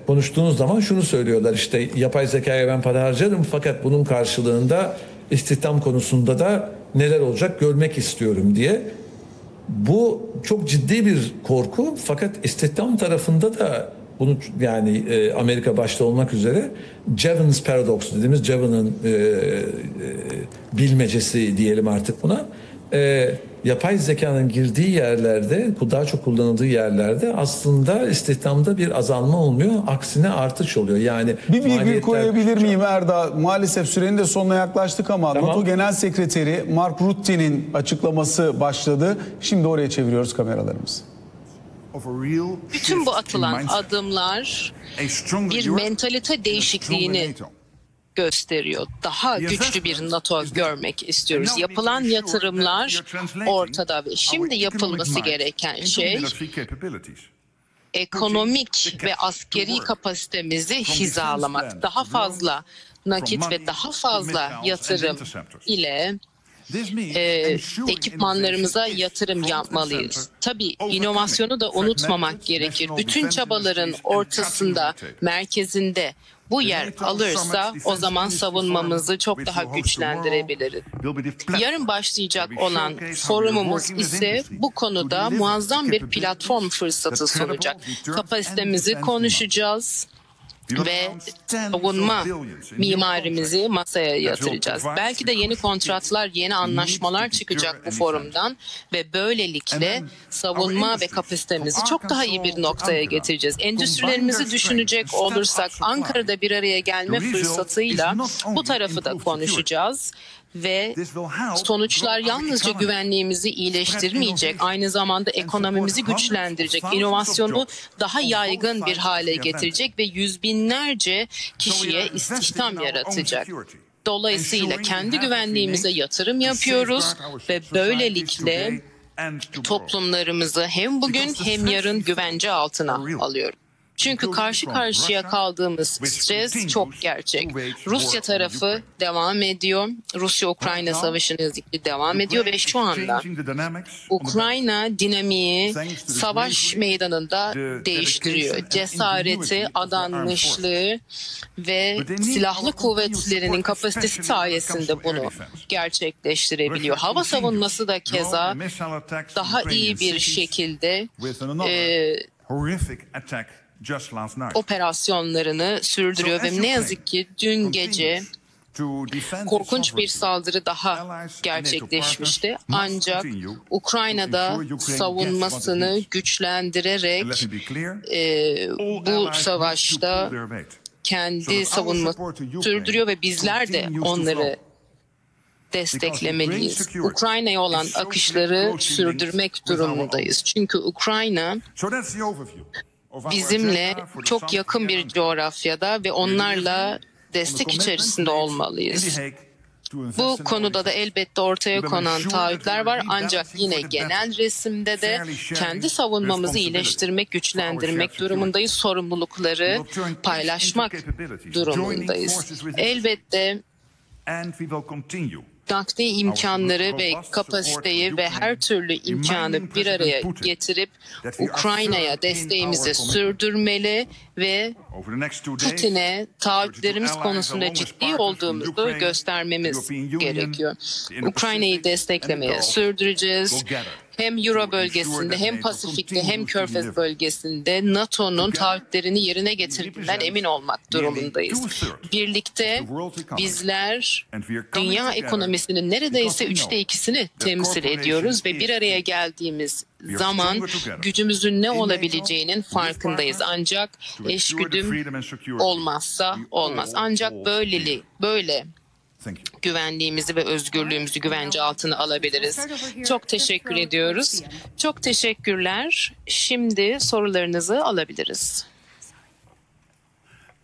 konuştuğunuz zaman şunu söylüyorlar, işte yapay zekaya ben para harcarım fakat bunun karşılığında istihdam konusunda da neler olacak görmek istiyorum diye. Bu çok ciddi bir korku, fakat istihdam tarafında da bunu, yani Amerika başta olmak üzere Jevons Paradox dediğimiz, Jevons'ın bilmecesi diyelim artık buna. Yapay zekanın girdiği yerlerde, daha çok kullanıldığı yerlerde aslında istihdamda bir azalma olmuyor. Aksine artış oluyor. Yani bir virgül koyabilir miyim Erdağ? Maalesef sürenin de sonuna yaklaştık ama tamam. NATO Genel Sekreteri Mark Rutte'nin açıklaması başladı. Şimdi oraya çeviriyoruz kameralarımızı. Bütün bu atılan adımlar bir mentalite değişikliğini gösteriyor. Daha güçlü bir NATO görmek istiyoruz. Yapılan yatırımlar ortada ve şimdi yapılması gereken şey ekonomik ve askeri kapasitemizi hizalamak. Daha fazla nakit ve daha fazla yatırım ile ekipmanlarımıza yatırım yapmalıyız. Tabii inovasyonu da unutmamak gerekir. Bütün çabaların ortasında, merkezinde bu yer alırsa o zaman savunmamızı çok daha güçlendirebiliriz. Yarın başlayacak olan forumumuz ise bu konuda muazzam bir platform fırsatı sunacak. Kapasitemizi konuşacağız ve savunma mimarimizi masaya yatıracağız. Belki de yeni kontratlar, yeni anlaşmalar çıkacak bu forumdan ve böylelikle savunma ve kapasitemizi çok daha iyi bir noktaya getireceğiz. Endüstrilerimizi düşünecek olursak Ankara'da bir araya gelme fırsatıyla bu tarafı da konuşacağız. Ve sonuçlar yalnızca güvenliğimizi iyileştirmeyecek, aynı zamanda ekonomimizi güçlendirecek, inovasyonu daha yaygın bir hale getirecek ve yüz binlerce kişiye istihdam yaratacak. Dolayısıyla kendi güvenliğimize yatırım yapıyoruz ve böylelikle toplumlarımızı hem bugün hem yarın güvence altına alıyoruz. Çünkü karşı karşıya kaldığımız stres çok gerçek. Rusya tarafı devam ediyor. Rusya-Ukrayna savaşı ne yazık ki devam ediyor ve şu anda Ukrayna dinamiği savaş meydanında değiştiriyor. Cesareti, adanmışlığı ve silahlı kuvvetlerinin kapasitesi sayesinde bunu gerçekleştirebiliyor. Hava savunması da keza daha iyi bir şekilde operasyonlarını sürdürüyor ve ne yazık ki dün gece korkunç bir saldırı daha gerçekleşmişti. Ancak Ukrayna'da savunmasını güçlendirerek bu savaşta kendi savunmasını sürdürüyor ve bizler de onları desteklemeliyiz. Ukrayna'ya olan akışları sürdürmek durumundayız. Çünkü Ukrayna bizimle çok yakın bir coğrafyada ve onlarla destek içerisinde olmalıyız. Bu konuda da elbette ortaya konan taahhütler var, ancak yine genel resimde de kendi savunmamızı iyileştirmek, güçlendirmek durumundayız. Sorumlulukları paylaşmak durumundayız. Elbette nakdi imkanları ve kapasiteyi ve her türlü imkanı bir araya getirip Ukrayna'ya desteğimizi sürdürmeli ve Putin'e taahhütlerimiz konusunda ciddi olduğumuzu göstermemiz gerekiyor. Ukrayna'yı desteklemeye sürdüreceğiz. Hem Euro bölgesinde hem Pasifik'te hem Körfez bölgesinde NATO'nun taahhütlerini yerine getirdiğinden emin olmak durumundayız. Birlikte bizler dünya ekonomisinin neredeyse 2/3'ünü temsil ediyoruz ve bir araya geldiğimiz zaman gücümüzün ne olabileceğinin farkındayız. Ancak eşgüdüm olmazsa olmaz. Ancak böyle güvenliğimizi ve özgürlüğümüzü güvence altına alabiliriz. Çok teşekkür ediyoruz. Çok teşekkürler. Şimdi sorularınızı alabiliriz.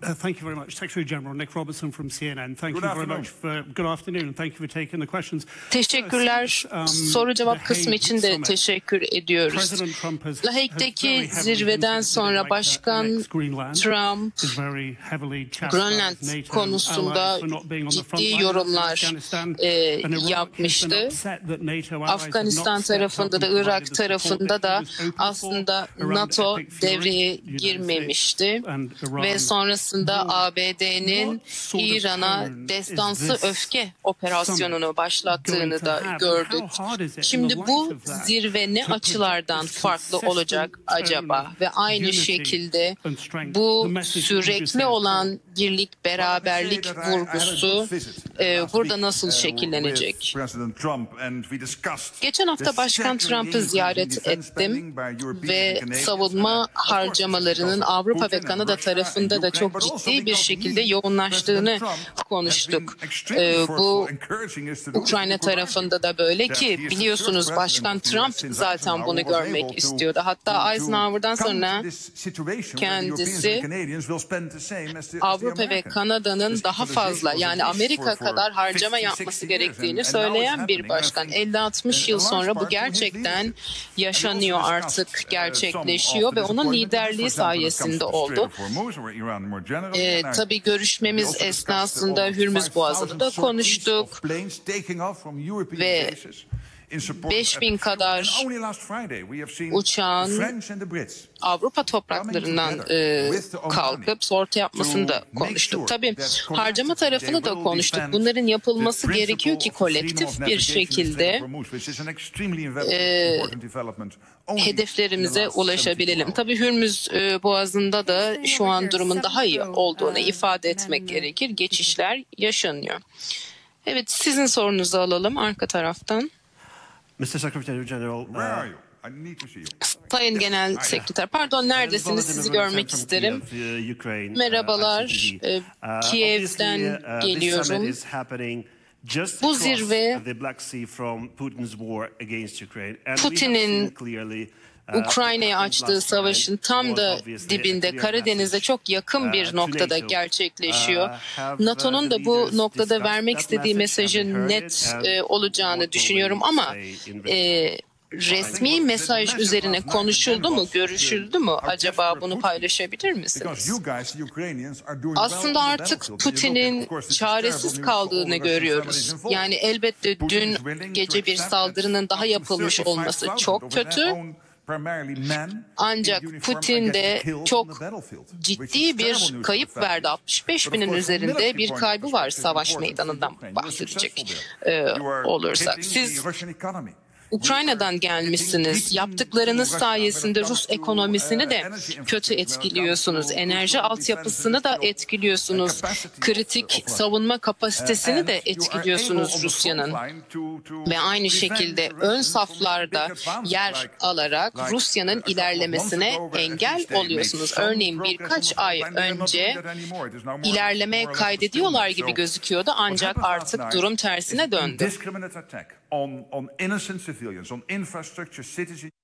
Thank you very much. Secretary General Nick Robertson from CNN. Thank you very much for good afternoon and thank you for taking the questions. Teşekkürler. Soru cevap kısmı için de teşekkür ediyoruz. Lahake'deki zirveden sonra Başkan Trump, Grönland konusunda ciddi yorumlar yapmıştı. Afganistan tarafında da Irak tarafında da aslında NATO devreye girmemişti ve sonrasında ABD'nin İran'a destansı öfke operasyonunu başlattığını da gördük. Şimdi bu zirve ne açılardan farklı olacak acaba? Ve aynı şekilde bu sürekli olan birlik, beraberlik vurgusu burada nasıl şekillenecek? Geçen hafta Başkan Trump'ı ziyaret ettim ve savunma harcamalarının Avrupa ve Kanada tarafında da çok ciddi bir şekilde yoğunlaştığını konuştuk. Bu Ukrayna tarafında da böyle ki biliyorsunuz Başkan Trump zaten bunu görmek istiyordu. Hatta Eisenhower'dan sonra kendisi Avrupa ve Kanada'nın daha fazla yani Amerika kadar harcama yapması gerektiğini söyleyen bir başkan. 50-60 yıl sonra bu gerçekten yaşanıyor artık, gerçekleşiyor ve onun liderliği sayesinde oldu. Tabii görüşmemiz esnasında Hürmüz Boğazı'nı da konuştuk ve 5000 kadar uçağın Avrupa topraklarından kalkıp sortu yapmasını da konuştuk. Tabii harcama tarafını da konuştuk. Bunların yapılması gerekiyor ki kolektif bir şekilde hedeflerimize ulaşabilelim. Tabii Hürmüz Boğazı'nda da şu an durumun daha iyi olduğunu ifade etmek gerekir. Geçişler yaşanıyor. Evet, sizin sorunuzu alalım arka taraftan. Mr. Secretary General, Sayın Genel Sekreter, pardon neredesiniz? Sizi görmek isterim. Merhabalar, Kiev'den geliyorum. Bu zirve Putin'in Ukrayna'ya açtığı savaşın tam da dibinde Karadeniz'e çok yakın bir noktada gerçekleşiyor. NATO'nun da bu noktada vermek istediği mesajın net olacağını düşünüyorum ama resmi mesaj üzerine konuşuldu mu, görüşüldü mü? Acaba bunu paylaşabilir misiniz? Aslında artık Putin'in çaresiz kaldığını görüyoruz. Yani elbette dün gece bir saldırının daha yapılmış olması çok kötü. Ancak Putin de çok ciddi bir kayıp verdi. 65 binin üzerinde bir kaybı var savaş meydanından bahsedecek olursak. Siz Ukrayna'dan gelmişsiniz. Yaptıklarınız sayesinde Rus ekonomisini de kötü etkiliyorsunuz. Enerji altyapısını da etkiliyorsunuz. Kritik savunma kapasitesini de etkiliyorsunuz Rusya'nın. Ve aynı şekilde ön saflarda yer alarak Rusya'nın ilerlemesine engel oluyorsunuz. Örneğin birkaç ay önce ilerleme kaydediyorlar gibi gözüküyordu ancak artık durum tersine döndü. On innocent civilians, on infrastructure, citizens.